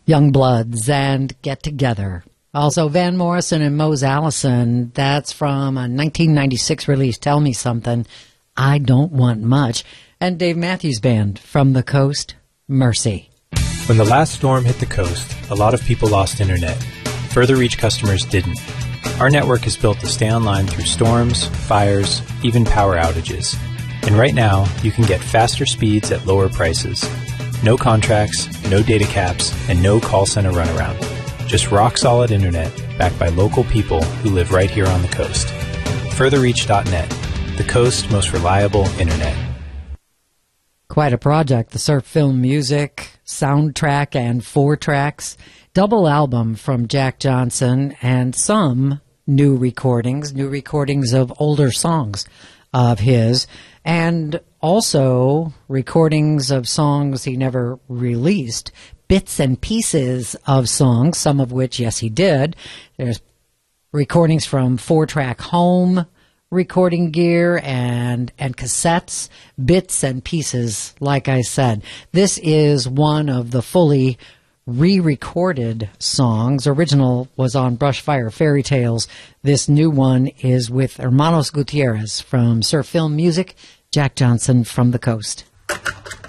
Youngbloods and Get Together. Also, Van Morrison and Mose Allison. That's from a 1996 release, Tell Me Something, I Don't Want Much. And Dave Matthews Band, From the Coast, Mercy. When the last storm hit the coast, a lot of people lost internet. Further Reach customers didn't. Our network is built to stay online through storms, fires, even power outages. And right now, you can get faster speeds at lower prices. No contracts, no data caps, and no call center runaround. Just rock-solid internet backed by local people who live right here on the coast. Furtherreach.net, the coast's most reliable internet. Quite a project, the Surf Film Music, soundtrack and 4 tracks, double album from Jack Johnson, and some new recordings of older songs of his, and also recordings of songs he never released, bits and pieces of songs, some of which, yes, he did. There's recordings from 4-track home recording gear and cassettes, bits and pieces, like I said. This is one of the fully re-recorded songs. Original was on Brushfire Fairy Tales. This new one is with Hermanos Gutierrez from Surf Film Music, Jack Johnson, From the Coast.